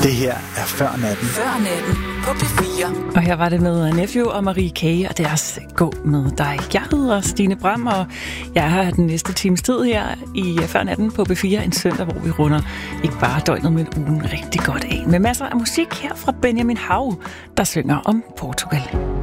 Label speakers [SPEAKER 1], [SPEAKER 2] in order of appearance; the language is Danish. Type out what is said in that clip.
[SPEAKER 1] Det her er Før Natten.
[SPEAKER 2] Før Natten på P4.
[SPEAKER 3] Og her var det med Nephew og Marie K. og deres Gå med dig. Jeg hedder Stine Bram, og jeg er her den næste times tid her i Før Natten på P4. En søndag, hvor vi runder ikke bare døgnet, men ugen rigtig godt af. Med masser af musik her fra Benjamin Hav, der synger om Portugal.